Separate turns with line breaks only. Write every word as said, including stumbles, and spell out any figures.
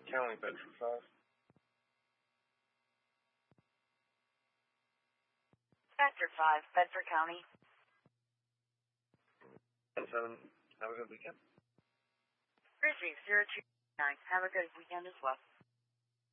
County, Bedford five.
Bedford five, Bedford County.
And seven, have a good weekend.
Grizzly zero two nine, have a good weekend as well.